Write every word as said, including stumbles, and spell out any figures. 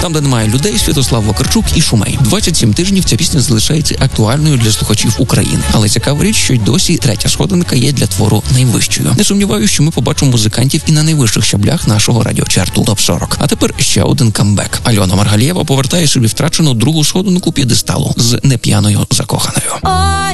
Там, де немає людей, Святослав Вакарчук і Шумей. двадцять сім тижнів ця пісня залишається актуальною для слухачів України. Але цікава річ, що й досі третя сходинка є для твору найвищою. Не сумніваюся, що ми побачимо музикантів і на найвищих щаблях нашого радіочарту топ сорок. А тепер ще один камбек. Альона Маргалієва повертає собі втрачену другу сходинку п'єдесталу з «Неп'яною закоханою».